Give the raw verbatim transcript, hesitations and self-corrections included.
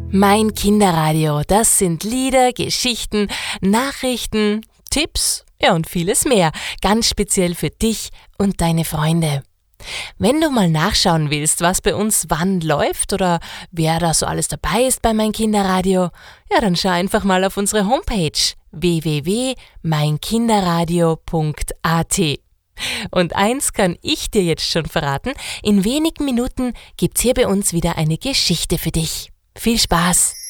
Mein Kinderradio, das sind Lieder, Geschichten, Nachrichten, Tipps, ja und vieles mehr, ganz speziell für dich und deine Freunde. Wenn du mal nachschauen willst, was bei uns wann läuft oder wer da so alles dabei ist bei Mein Kinderradio, ja dann schau einfach mal auf unsere Homepage w w w punkt mein kinderradio punkt a t. Und eins kann ich dir jetzt schon verraten, in wenigen Minuten gibt's hier bei uns wieder eine Geschichte für dich. Viel Spaß!